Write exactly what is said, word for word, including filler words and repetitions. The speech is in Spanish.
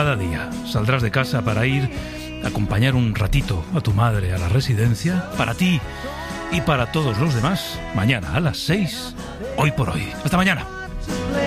cada día saldrás de casa para ir a acompañar un ratito a tu madre a la residencia, para ti y para todos los demás, mañana a las seis, Hoy por Hoy. Hasta mañana.